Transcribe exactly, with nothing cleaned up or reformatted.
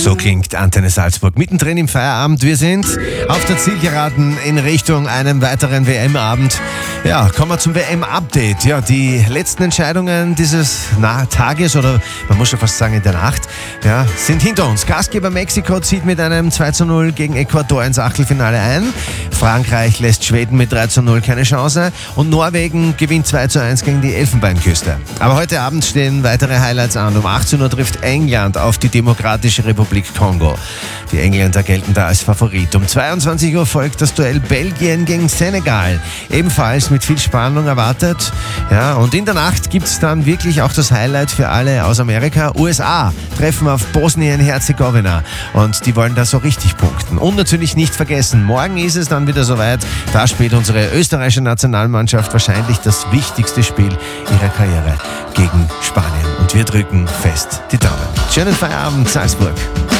So klingt Antenne Salzburg mittendrin im Feierabend. Wir sind auf der Zielgeraden in Richtung einem weiteren W M-Abend. Ja, kommen wir zum W M-Update. Ja, die letzten Entscheidungen dieses Na- Tages oder man muss schon fast sagen in der Nacht, ja, sind hinter uns. Gastgeber Mexiko zieht mit einem zwei zu null gegen Ecuador ins Achtelfinale ein. Frankreich lässt Schweden mit drei zu null keine Chance und Norwegen gewinnt zwei zu eins gegen die Elfenbeinküste. Aber heute Abend stehen weitere Highlights an. Um achtzehn Uhr trifft England auf die Demokratische Republik Kongo. Die Engländer gelten da als Favorit. Um zweiundzwanzig Uhr folgt das Duell Belgien gegen Senegal. Ebenfalls mit viel Spannung erwartet. Ja, und in der Nacht gibt es dann wirklich auch das Highlight für alle aus Amerika. U S A treffen auf Bosnien-Herzegowina und die wollen da so richtig punkten. Und natürlich nicht vergessen, morgen ist es dann wieder soweit. Da spielt unsere österreichische Nationalmannschaft wahrscheinlich das wichtigste Spiel ihrer Karriere gegen Spanien. Und wir drücken fest die Daumen. Schönen Feierabend, Salzburg.